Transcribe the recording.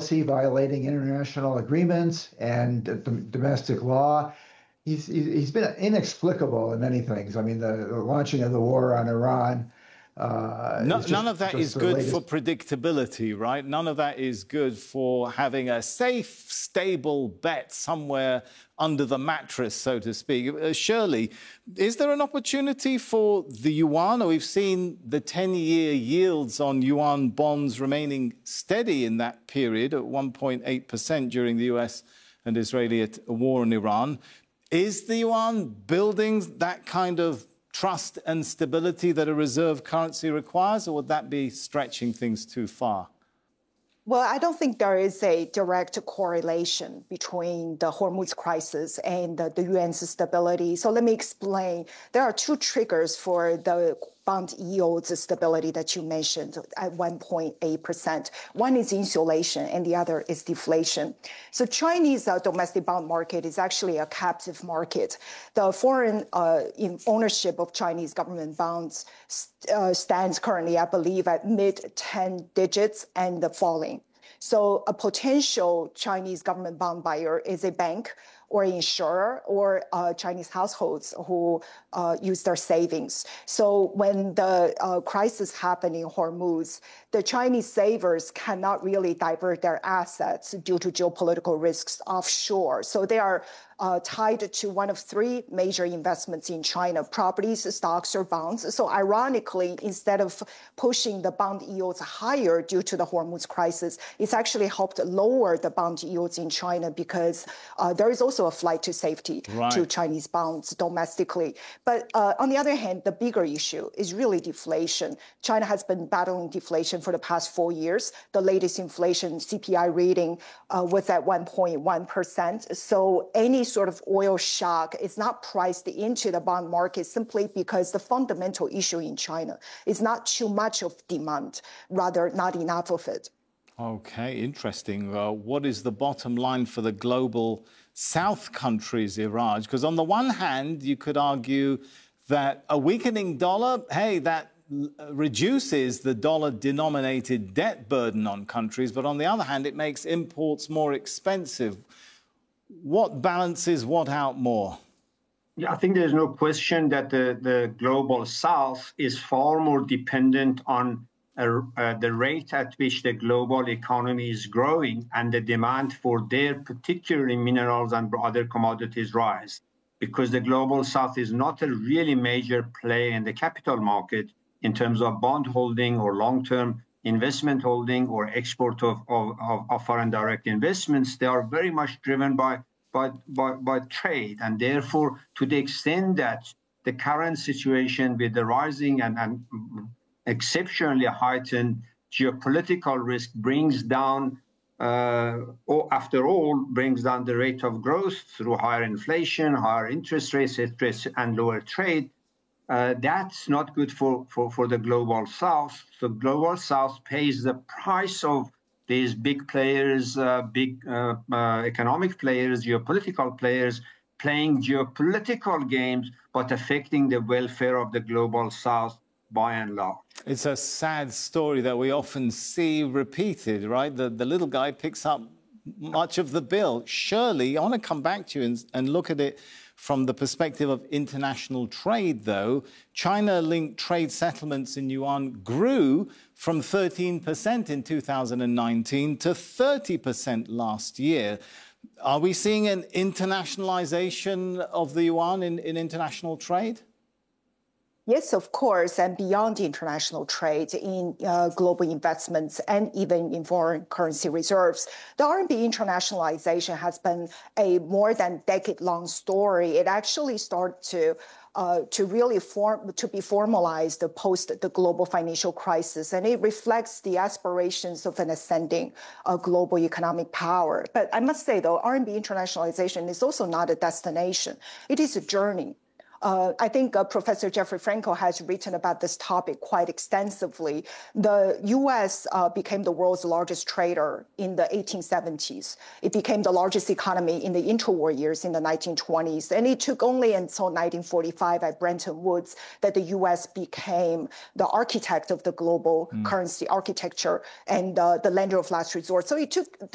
policy violating international agreements and domestic law. He's been inexplicable in many things. I mean, the launching of the war on Iran. None of that is good for predictability, right? None of that is good for having a safe, stable bet somewhere under the mattress, so to speak. Shirley, is there an opportunity for the yuan? We've seen the 10-year yields on yuan bonds remaining steady in that period at 1.8% during the US and Israeli war in Iran. Is the yuan building that kind of trust and stability that a reserve currency requires, or would that be stretching things too far? Well, I don't think there is a direct correlation between the Hormuz crisis and the yuan's stability. So let me explain. There are two triggers for the bond yields stability that you mentioned at 1.8%. One is insulation and the other is deflation. So Chinese domestic bond market is actually a captive market. The foreign ownership of Chinese government bonds stands currently, I believe, at mid-10 digits and falling. So a potential Chinese government bond buyer is a bank or insurer or Chinese households who use their savings. So when the crisis happened in Hormuz, the Chinese savers cannot really divert their assets due to geopolitical risks offshore. So they are tied to one of three major investments in China: properties, stocks, or bonds. So ironically, instead of pushing the bond yields higher due to the Hormuz crisis, it's actually helped lower the bond yields in China because there is also a flight to safety to Chinese bonds domestically. But on the other hand, the bigger issue is really deflation. China has been battling deflation for the past 4 years. The latest inflation CPI reading was at 1.1%. So any sort of oil shock is not priced into the bond market simply because the fundamental issue in China is not too much of demand, rather not enough of it. Okay, interesting. What is the bottom line for the global South countries, Iraj? Because on the one hand, you could argue that a weakening dollar, hey, that reduces the dollar-denominated debt burden on countries, but on the other hand, it makes imports more expensive. What balances what out more? Yeah, I think there's no question that the global South is far more dependent on the rate at which the global economy is growing and the demand for their particularly minerals and other commodities rise. Because the global South is not a really major play in the capital market in terms of bond holding or long-term investment holding or export of foreign direct investments. They are very much driven by trade. And therefore, to the extent that the current situation with the rising and exceptionally heightened geopolitical risk brings down, or after all, brings down the rate of growth through higher inflation, higher interest rates, and lower trade. That's not good for the global South. The global South pays the price of these big players, big economic players, geopolitical players, playing geopolitical games, but affecting the welfare of the global South by and large. It's a sad story that we often see repeated, right? The little guy picks up much of the bill. Shirley, I want to come back to you and look at it from the perspective of international trade, though. China-linked trade settlements in yuan grew from 13% in 2019 to 30% last year. Are we seeing an internationalization of the yuan in international trade? Yes, of course, and beyond international trade, in global investments and even in foreign currency reserves. The RMB internationalization has been a more than decade-long story. It actually started to really be formalized post the global financial crisis, and it reflects the aspirations of an ascending global economic power. But I must say, though, RMB internationalization is also not a destination. It is a journey. I think Professor Jeffrey Frankel has written about this topic quite extensively. The U.S. Became the world's largest trader in the 1870s. It became the largest economy in the interwar years in the 1920s. And it took only until 1945 at Bretton Woods that the U.S. became the architect of the global currency architecture and the lender of last resort. So it took